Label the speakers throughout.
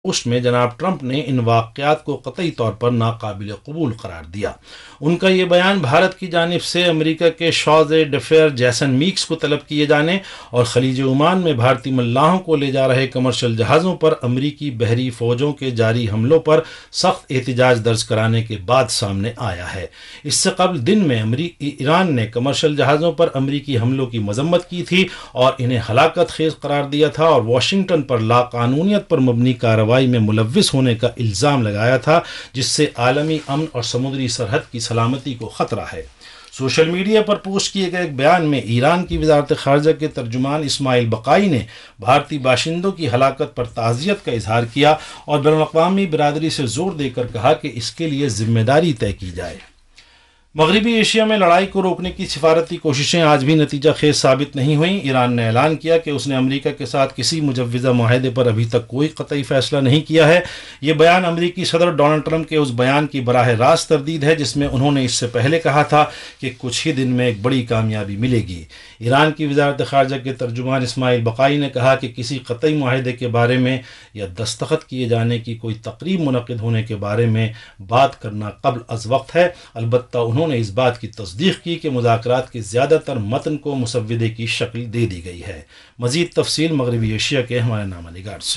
Speaker 1: Post میں جناب Trump نے ان واقعات کو قطعی طور پر ناقابل قبول قرار دیا۔ ان کا یہ بیان بھارت کی جانب سے امریکہ کے شارژ ڈفیر جیسن میکس کو طلب کیے جانے اور خلیج عمان میں بھارتی ملاحوں کو لے جا رہے کمرشل جہازوں پر امریکی بحری فوجوں کے جاری حملوں پر سخت احتجاج درج کرانے کے بعد سامنے آیا ہے۔ اس سے قبل دن میں ایران نے کمرشل جہازوں پر امریکی حملوں کی مذمت کی تھی اور انہیں ہلاکت خیز قرار دیا تھا اور واشنگٹن پر لاقانونیت پر مبنی کارروائی میں ملوث ہونے کا الزام لگایا تھا، جس سے عالمی امن اور سمندری سرحد کی سلامتی کو خطرہ ہے۔ سوشل میڈیا پر پوسٹ کیے گئے ایک بیان میں ایران کی وزارت خارجہ کے ترجمان اسماعیل بقائی نے بھارتی باشندوں کی ہلاکت پر تعزیت کا اظہار کیا اور بین الاقوامی برادری سے زور دے کر کہا کہ اس کے لیے ذمہ داری طے کی جائے۔ مغربی ایشیا میں لڑائی کو روکنے کی سفارتی کوششیں آج بھی نتیجہ خیز ثابت نہیں ہوئیں۔ ایران نے اعلان کیا کہ اس نے امریکہ کے ساتھ کسی مجوزہ معاہدے پر ابھی تک کوئی قطعی فیصلہ نہیں کیا ہے۔ یہ بیان امریکی صدر ڈونلڈ ٹرمپ کے اس بیان کی براہ راست تردید ہے جس میں انہوں نے اس سے پہلے کہا تھا کہ کچھ ہی دن میں ایک بڑی کامیابی ملے گی۔ ایران کی وزارت خارجہ کے ترجمان اسماعیل بقائی نے کہا کہ کسی قطعی معاہدے کے بارے میں یا دستخط کیے جانے کی کوئی تقریب منعقد ہونے کے بارے میں بات کرنا قبل از وقت ہے۔ البتہ انہوں نے اس بات کی تصدیق کی کہ مذاکرات کے زیادہ تر متن کو مسودے کی شکل دے دی گئی ہے۔ مزید تفصیل مغربی ایشیا کے ہمارے نامہ نگار سے۔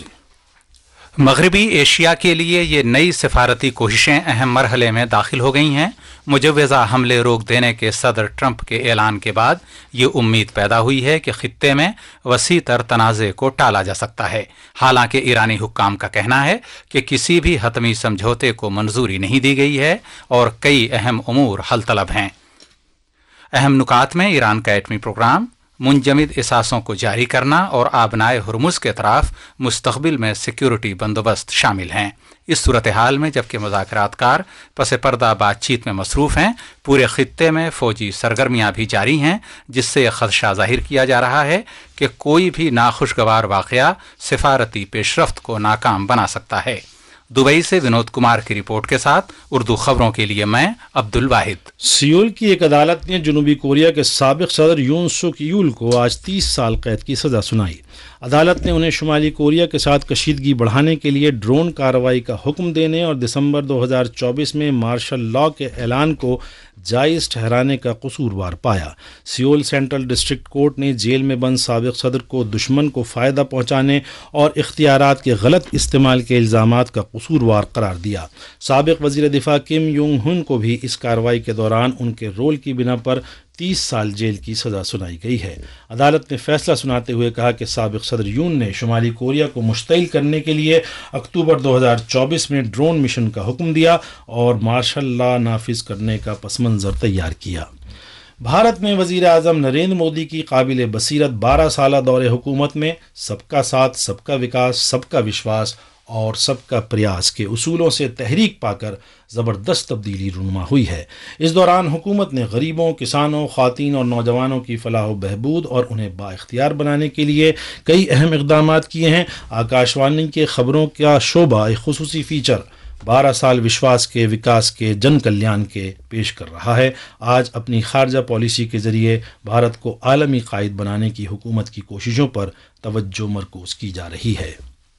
Speaker 2: مغربی ایشیا کے لیے یہ نئی سفارتی کوششیں اہم مرحلے میں داخل ہو گئی ہیں۔ مجوزہ حملے روک دینے کے صدر ٹرمپ کے اعلان کے بعد یہ امید پیدا ہوئی ہے کہ خطے میں وسیع تر تنازع کو ٹالا جا سکتا ہے۔ حالانکہ ایرانی حکام کا کہنا ہے کہ کسی بھی حتمی سمجھوتے کو منظوری نہیں دی گئی ہے اور کئی اہم امور حل طلب ہیں۔ اہم نکات میں ایران کا ایٹمی پروگرام، منجمد اثاثوں کو جاری کرنا اور آبنائے ہرمز کے اطراف مستقبل میں سیکیورٹی بندوبست شامل ہیں۔ اس صورتحال میں جبکہ مذاکرات کار پس پردہ بات چیت میں مصروف ہیں، پورے خطے میں فوجی سرگرمیاں بھی جاری ہیں، جس سے یہ خدشہ ظاہر کیا جا رہا ہے کہ کوئی بھی ناخوشگوار واقعہ سفارتی پیش رفت کو ناکام بنا سکتا ہے۔ دبئی سے ونود کمار کی رپورٹ کے ساتھ اردو خبروں کے لیے میں عبد الواحد۔
Speaker 1: سیول کی ایک عدالت نے جنوبی کوریا کے سابق صدر یون سک یول کو آج 30 سال قید کی سزا سنائی۔ عدالت نے انہیں شمالی کوریا کے ساتھ کشیدگی بڑھانے کے لیے ڈرون کارروائی کا حکم دینے اور دسمبر 2024 میں مارشل لاء کے اعلان کو جائز ٹھہرانے کا قصوروار پایا۔ سیول سینٹرل ڈسٹرکٹ کورٹ نے جیل میں بند سابق صدر کو دشمن کو فائدہ پہنچانے اور اختیارات کے غلط استعمال کے الزامات کا قصوروار قرار دیا۔ سابق وزیر دفاع کم یونگ ہن کو بھی اس کارروائی کے دوران ان کے رول کی بنا پر 30 سال جیل کی سزا سنائی گئی ہے۔ عدالت نے فیصلہ سناتے ہوئے کہا کہ سابق صدر یون نے شمالی کوریا کو مشتعل کرنے کے لیے اکتوبر 2024 میں ڈرون مشن کا حکم دیا اور مارشل لاء نافذ کرنے کا پس منظر تیار کیا۔ بھارت میں وزیر اعظم نریندر مودی کی قابل بصیرت 12 سالہ دور حکومت میں سب کا ساتھ، سب کا وکاس، سب کا وشواس اور سب کا پریاس کے اصولوں سے تحریک پا کر زبردست تبدیلی رونما ہوئی ہے۔ اس دوران حکومت نے غریبوں، کسانوں، خواتین اور نوجوانوں کی فلاح و بہبود اور انہیں بااختیار بنانے کے لیے کئی اہم اقدامات کیے ہیں۔ آکاشوانی کے خبروں کا شعبہ ایک خصوصی فیچر 12 سال وشواس کے، وکاس کے، جن کلیان کے پیش کر رہا ہے۔ آج اپنی خارجہ پالیسی کے ذریعے بھارت کو عالمی قائد بنانے کی حکومت کی کوششوں پر توجہ مرکوز کی جا رہی ہے۔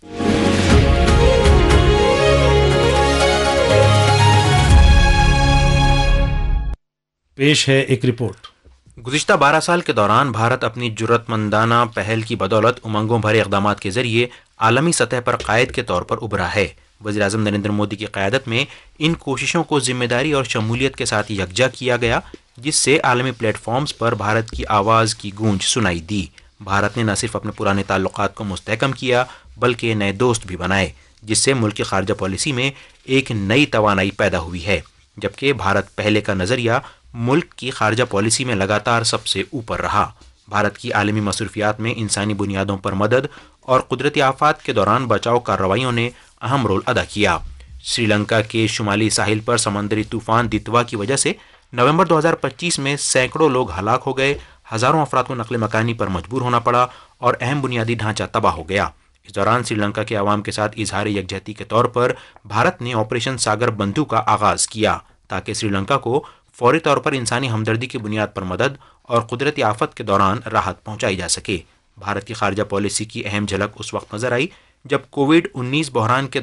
Speaker 1: پیش ہے ایک رپورٹ۔
Speaker 3: گزشتہ 12 سال کے دوران بھارت اپنی جرات مندانہ پہل کی بدولت امنگوں بھرے اقدامات کے ذریعے عالمی سطح پر قائد کے طور پر ابھرا ہے۔ وزیر اعظم نریندر مودی کی قیادت میں ان کوششوں کو ذمہ داری اور شمولیت کے ساتھ یکجا کیا گیا، جس سے عالمی پلیٹ فارمز پر بھارت کی آواز کی گونج سنائی دی۔ بھارت نے نہ صرف اپنے پرانے تعلقات کو مستحکم کیا بلکہ نئے دوست بھی بنائے، جس سے ملک کی خارجہ پالیسی میں ایک نئی توانائی پیدا ہوئی ہے۔ جبکہ بھارت پہلے کا نظریہ ملک کی خارجہ پالیسی میں لگاتار سب سے اوپر رہا۔ بھارت کی عالمی مصروفیات میں انسانی بنیادوں پر مدد اور قدرتی آفات کے دوران بچاؤ کارروائیوں نے اہم رول ادا کیا۔ سری لنکا کے شمالی ساحل پر سمندری طوفان دتوا کی وجہ سے نومبر 2025 میں سینکڑوں لوگ ہلاک ہو گئے، ہزاروں افراد کو نقل مکانی پر مجبور ہونا پڑا اور اہم بنیادی ڈھانچہ تباہ ہو گیا۔ اس دوران سری لنکا کے عوام کے ساتھ اظہار یکجہتی کے طور پر بھارت نے آپریشن ساگر بندھو کا آغاز کیا تاکہ سری لنکا کو فوری طور پر انسانی ہمدردی کی بنیاد پر مدد اور قدرتی آفت کے دوران راحت پہنچائی جا سکے۔ بھارت کی خارجہ پالیسی کی اہم جھلک اس وقت نظر آئی جب کووڈ-19 بحران کے